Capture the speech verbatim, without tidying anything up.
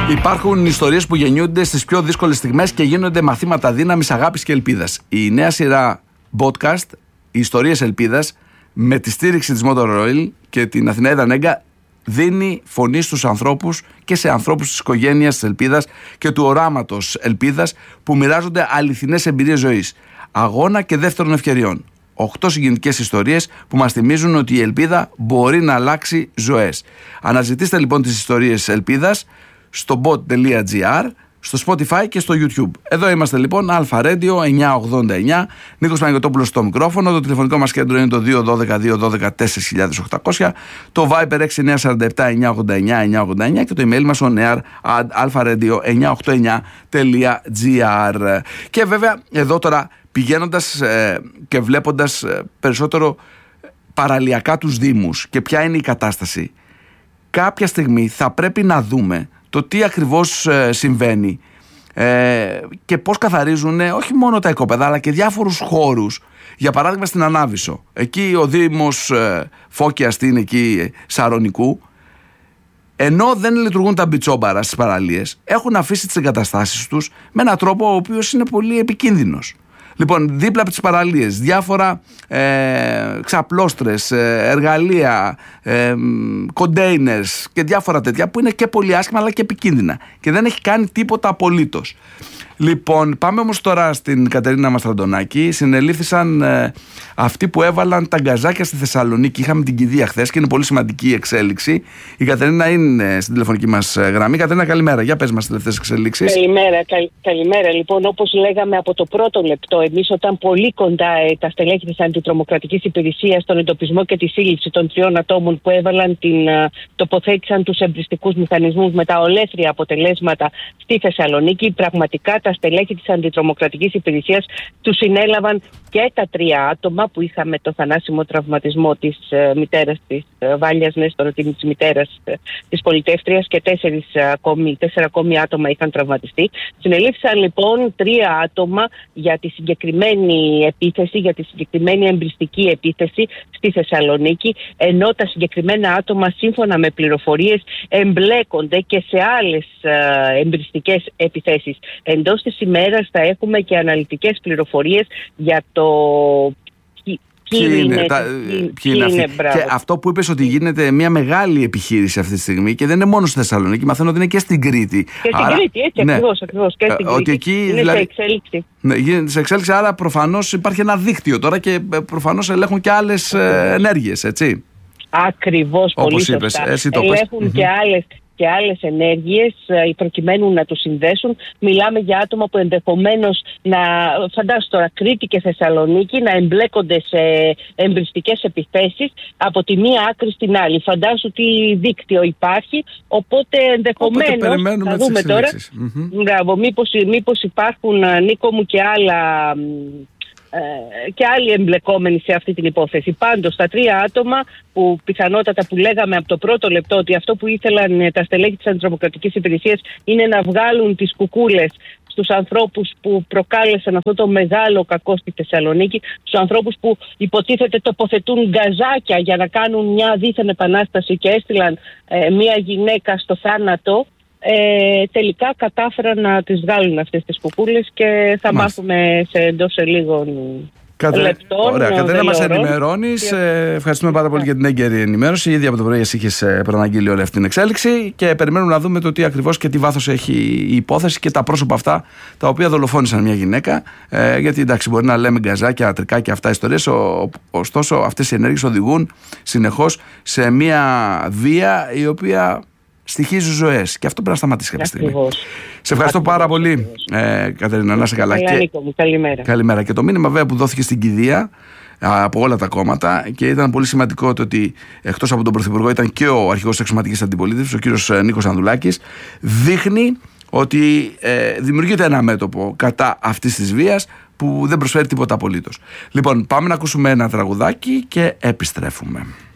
Υπάρχουν ιστορίες που γεννιούνται στις πιο δύσκολες στιγμές και γίνονται μαθήματα δύναμης, αγάπης και ελπίδας. Η νέα σειρά podcast, οι ιστορίες ελπίδας, με τη στήριξη της Motor Oil και την Αθηναίδα Νέγκα, δίνει φωνή στους ανθρώπους και σε ανθρώπους της οικογένειας της ελπίδας και του οράματος ελπίδας που μοιράζονται αληθινές εμπειρίες ζωής, αγώνα και δεύτερων ευκαιριών. Οχτώ συγκινητικές ιστορίες που μας θυμίζουν ότι η ελπίδα μπορεί να αλλάξει ζωές. Αναζητήστε λοιπόν τις ιστορίες ελπίδας στο bot.gr, στο Spotify και στο YouTube. Εδώ είμαστε λοιπόν, Αλφα Radio εννιακόσια ογδόντα εννιά, Νίκος Παναγιωτόπουλος στο μικρόφωνο, το τηλεφωνικό μας κέντρο είναι το δύο ένα δύο δύο ένα δύο τέσσερα χιλιάδες οκτακόσια, το Viber έξι εννιά τέσσερα επτά εννιακόσια ογδόντα εννιά εννιακόσια ογδόντα εννιά και το email μας on air at alfaradio εννιακόσια ογδόντα εννιά τελεία gr. Και βέβαια εδώ τώρα πηγαίνοντας ε, και βλέποντας ε, περισσότερο παραλιακά τους Δήμους και ποια είναι η κατάσταση, κάποια στιγμή θα πρέπει να δούμε το τι ακριβώς ε, συμβαίνει ε, και πώς καθαρίζουν ε, όχι μόνο τα οικόπεδα αλλά και διάφορους χώρους. Για παράδειγμα στην Ανάβησο, εκεί ο Δήμος ε, Φώκιας είναι εκεί ε, Σαρονικού, ενώ δεν λειτουργούν τα μπιτσόμπαρα στις παραλίες, έχουν αφήσει τις εγκαταστάσεις τους με έναν τρόπο ο οποίος είναι πολύ επικίνδυνος. Λοιπόν, δίπλα από τις παραλίες, διάφορα ε, ξαπλώστρες, ε, εργαλεία, ε, containers και διάφορα τέτοια που είναι και πολύ άσχημα αλλά και επικίνδυνα και δεν έχει κάνει τίποτα απολύτως. Λοιπόν, πάμε όμως τώρα στην Κατερίνα Μαστραντονάκη. Συνελήφθησαν ε, αυτοί που έβαλαν τα γκαζάκια στη Θεσσαλονίκη. Είχαμε την κηδεία χθες και είναι πολύ σημαντική η εξέλιξη. Η Κατερίνα είναι στην τηλεφωνική μας γραμμή. Κατερίνα, καλημέρα. Για πες μας τις τελευταίες εξελίξεις. Καλημέρα, καλ, καλημέρα. Λοιπόν, όπως λέγαμε από το πρώτο λεπτό, εμείς όταν πολύ κοντά ε, τα στελέχη της Αντιτρομοκρατικής Υπηρεσίας στον εντοπισμό και τη σύλληψη των τριών ατόμων που έβαλαν την, ε, τοποθέτησαν τους εμπριστικούς μηχανισμούς με τα ολέθρια αποτελέσματα στη Θεσσαλονίκη, πραγματικά τα στελέχη της Αντιτρομοκρατικής Υπηρεσίας τους συνέλαβαν και τα τρία άτομα που είχαμε το θανάσιμο τραυματισμό της ε, μητέρας της ε, Βάλιας Νέστορο, της μητέρας ε, της πολιτεύτριας και τέσσερις, ακόμη, τέσσερα ακόμη άτομα είχαν τραυματιστεί. Συνελήφθησαν λοιπόν τρία άτομα για τη συγκεκριμένη επίθεση, για τη συγκεκριμένη εμπριστική επίθεση στη Θεσσαλονίκη, ενώ τα συγκεκριμένα άτομα σύμφωνα με πληροφορίες εμπλέκονται και σε άλλες ε, εμπριστικές επιθέσεις. Εντός της ημέρας θα έχουμε και αναλυτικές πληροφορίες για το ποιοι είναι, είναι, τα, ποιοι, ποιοι είναι αυτοί. Και αυτό που είπες ότι γίνεται μια μεγάλη επιχείρηση αυτή τη στιγμή και δεν είναι μόνο στη Θεσσαλονίκη, μαθαίνω ότι είναι και στην Κρήτη. Και στην άρα, Κρήτη, έτσι ναι, ακριβώς, ακριβώς, και στην Κρήτη. Εκεί, είναι δηλαδή, σε εξέλιξη. Ναι, γίνεται σε εξέλιξη, άρα προφανώς υπάρχει ένα δίκτυο τώρα και προφανώς ελέγχουν και άλλες ε, ενέργειες, έτσι. Ακριβώς, πολύ είπες, σωστά. εσύ το ελέγχουν πες. και άλλες και άλλες ενέργειες προκειμένου να τους συνδέσουν. Μιλάμε για άτομα που ενδεχομένως να, φαντάσου τώρα, Κρήτη και Θεσσαλονίκη να εμπλέκονται σε εμπριστικές επιθέσεις από τη μία άκρη στην άλλη. Φαντάσου τι δίκτυο υπάρχει, οπότε ενδεχομένως θα δούμε τώρα mm-hmm. μήπως, μήπως υπάρχουν, Νίκο μου, και άλλα... και άλλοι εμπλεκόμενοι σε αυτή την υπόθεση. Πάντως τα τρία άτομα που πιθανότατα που λέγαμε από το πρώτο λεπτό ότι αυτό που ήθελαν τα στελέχη της Αντιτρομοκρατικής Υπηρεσίας είναι να βγάλουν τις κουκούλες στους ανθρώπους που προκάλεσαν αυτό το μεγάλο κακό στη Θεσσαλονίκη, στους ανθρώπους που υποτίθεται τοποθετούν γκαζάκια για να κάνουν μια δίθεν επανάσταση και έστειλαν ε, μια γυναίκα στο θάνατο. Ε, τελικά κατάφεραν να τις βγάλουν αυτές τις κουκούλες και θα Μάλιστα. μάθουμε σε εντός σε λίγων Κατε... λεπτών. Ωραία, Κατερίνα, μας ενημερώνεις. Και... Ε, ευχαριστούμε πάρα πολύ yeah. για την έγκαιρη ενημέρωση. Ήδη από το πρωί εσύ είχες προαναγγείλει όλη αυτή την εξέλιξη και περιμένουμε να δούμε το τι ακριβώς και τι βάθος έχει η υπόθεση και τα πρόσωπα αυτά τα οποία δολοφόνησαν μια γυναίκα. Ε, γιατί εντάξει, μπορεί να λέμε γκαζάκια, τρικάκια, αυτά ιστορίες. Ο, ωστόσο, αυτές οι ενέργειες οδηγούν συνεχώς σε μια βία η οποία στοιχίζει ζωές και αυτό πρέπει να σταματήσει κάποια στιγμή. Σε ευχαριστώ Ακριβώς. πάρα πολύ, ε, Κατερίνα, να είσαι καλά. Καλά, και... Νίκο μου, καλημέρα. Καλημέρα. Και το μήνυμα βέβαια που δόθηκε στην κηδεία από όλα τα κόμματα και ήταν πολύ σημαντικό το ότι εκτός από τον Πρωθυπουργό ήταν και ο αρχηγός της Αξιωματικής Αντιπολίτευσης, ο κύριος Νίκος Ανδουλάκης, δείχνει ότι ε, δημιουργείται ένα μέτωπο κατά αυτής της βίας που δεν προσφέρει τίποτα απολύτως. Λοιπόν, πάμε να ακούσουμε ένα τραγουδάκι και επιστρέφουμε.